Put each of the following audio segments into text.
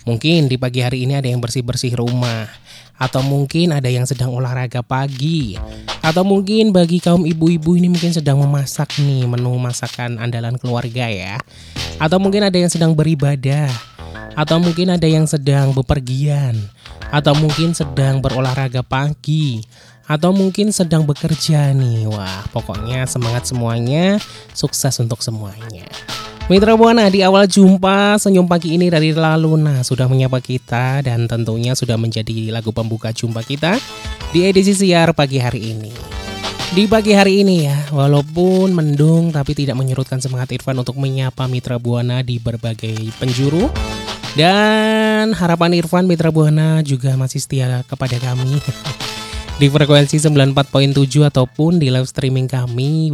Mungkin di pagi hari ini ada yang bersih-bersih rumah, atau mungkin ada yang sedang olahraga pagi, atau mungkin bagi kaum ibu-ibu ini mungkin sedang memasak nih menu masakan andalan keluarga ya. Atau mungkin ada yang sedang beribadah, atau mungkin ada yang sedang bepergian, atau mungkin sedang berolahraga pagi, atau mungkin sedang bekerja nih. Wah, pokoknya semangat semuanya, sukses untuk semuanya. Mitra Buana, di awal jumpa senyum pagi ini dari La Luna sudah menyapa kita dan tentunya sudah menjadi lagu pembuka jumpa kita di edisi siar pagi hari ini. Di pagi hari ini ya, walaupun mendung tapi tidak menyurutkan semangat Irfan untuk menyapa Mitra Buana di berbagai penjuru. Dan harapan Irfan Mitra Buana juga masih setia kepada kami di frekuensi 94.7 ataupun di live streaming kami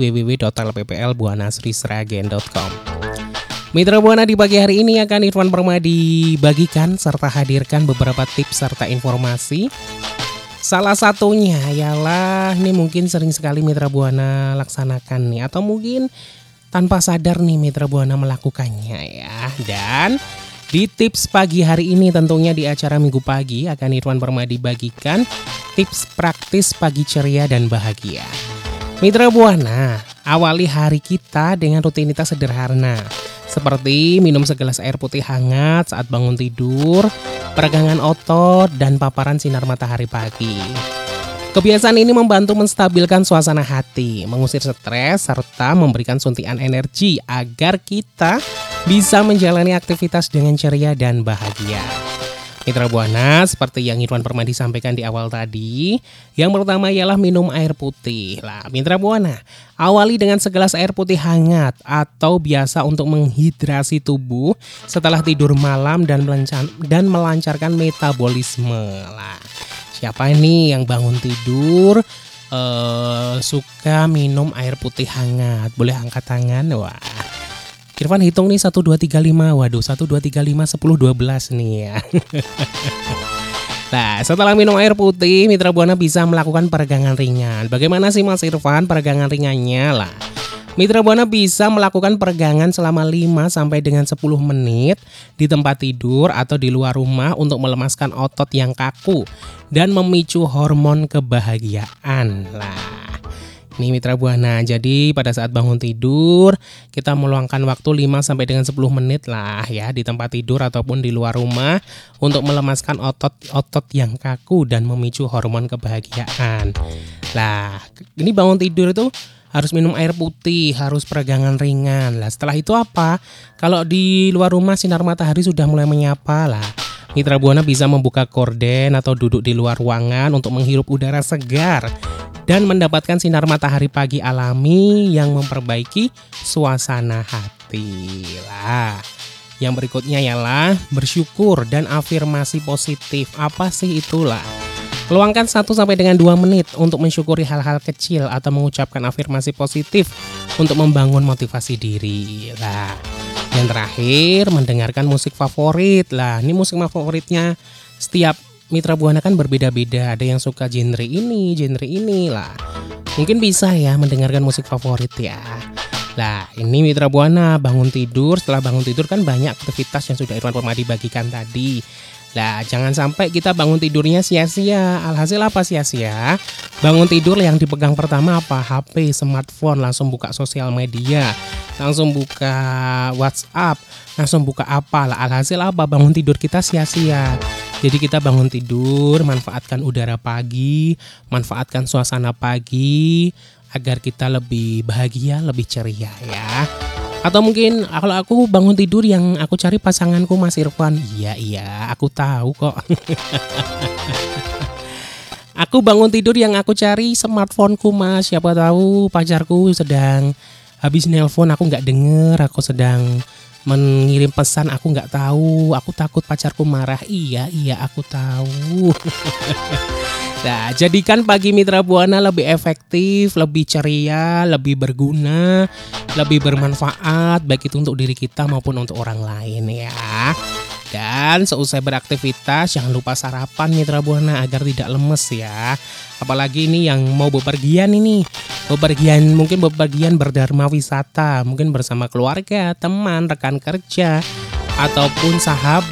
www.lpplbuanasrisragen.com. Mitra Buana, di pagi hari ini akan Irfan Permadi bagikan serta hadirkan beberapa tips serta informasi. Salah satunya ialah ini mungkin sering sekali Mitra Buana laksanakan nih, atau mungkin tanpa sadar nih Mitra Buana melakukannya ya. Dan di tips pagi hari ini tentunya di acara Minggu Pagi akan Irfan Permadi bagikan tips praktis pagi ceria dan bahagia. Mitra Buana, awali hari kita dengan rutinitas sederhana seperti minum segelas air putih hangat saat bangun tidur, peregangan otot, dan paparan sinar matahari pagi. Kebiasaan ini membantu menstabilkan suasana hati, mengusir stres, serta memberikan suntikan energi agar kita bisa menjalani aktivitas dengan ceria dan bahagia. Mitra Buana, seperti yang Irfan Permadi sampaikan di awal tadi, yang pertama ialah minum air putih. Lah, Mitra Buana, awali dengan segelas air putih hangat atau biasa untuk menghidrasi tubuh setelah tidur malam dan melancarkan metabolisme. Lah, siapa nih yang bangun tidur suka minum air putih hangat? Boleh angkat tangan. Wah, Irfan hitung nih 1, 2, 3, 5. Waduh, 1, 2, 3, 5, 10, 12 nih ya. Nah, setelah minum air putih, Mitra Buana bisa melakukan peregangan ringan. Bagaimana sih Mas Irfan peregangan ringannya lah? Mitra Buana bisa melakukan peregangan selama 5 sampai dengan 10 menit di tempat tidur atau di luar rumah untuk melemaskan otot yang kaku dan memicu hormon kebahagiaan. Lah, nih Mitra Buana, jadi pada saat bangun tidur kita meluangkan waktu 5 sampai dengan 10 menit lah ya di tempat tidur ataupun di luar rumah untuk melemaskan otot-otot yang kaku dan memicu hormon kebahagiaan. Lah, ini bangun tidur itu harus minum air putih, harus peregangan ringan. Lah, setelah itu apa? Kalau di luar rumah sinar matahari sudah mulai menyapa lah, Mitra Buana bisa membuka gorden atau duduk di luar ruangan untuk menghirup udara segar dan mendapatkan sinar matahari pagi alami yang memperbaiki suasana hati. Lah, yang berikutnya ialah bersyukur dan afirmasi positif. Apa sih itulah? Luangkan 1 sampai dengan 2 menit untuk mensyukuri hal-hal kecil atau mengucapkan afirmasi positif untuk membangun motivasi diri. Lah, yang terakhir mendengarkan musik favorit. Lah, ini musik favoritnya setiap Mitra Buana kan berbeda-beda, ada yang suka genre ini lah. Mungkin bisa ya mendengarkan musik favorit ya. Lah, ini Mitra Buana bangun tidur, setelah bangun tidur kan banyak aktivitas yang sudah Irfan Permadi bagikan tadi. Lah, jangan sampai kita bangun tidurnya sia-sia. Alhasil apa sia-sia? Bangun tidur yang dipegang pertama apa? HP, smartphone, langsung buka sosial media, langsung buka WhatsApp, langsung buka apa lah. Alhasil apa? Bangun tidur kita sia-sia. Jadi kita bangun tidur, manfaatkan udara pagi, manfaatkan suasana pagi agar kita lebih bahagia, lebih ceria ya. Atau mungkin kalau aku bangun tidur yang aku cari pasanganku Mas Irfan. Iya, aku tahu kok. Aku bangun tidur yang aku cari smartphoneku Mas. Siapa tahu pacarku sedang habis nelpon, aku nggak denger, aku sedang mengirim pesan, aku nggak tahu, aku takut pacarku marah. Iya aku tahu. Nah, jadikan pagi Mitra Buana lebih efektif, lebih ceria, lebih berguna, lebih bermanfaat, baik itu untuk diri kita maupun untuk orang lain ya. Dan seusai beraktivitas jangan lupa sarapan Mitra Buana agar tidak lemes ya. Apalagi ini yang mau bepergian ini. Mungkin bepergian berdharma wisata, mungkin bersama keluarga, teman, rekan kerja, ataupun sahabat.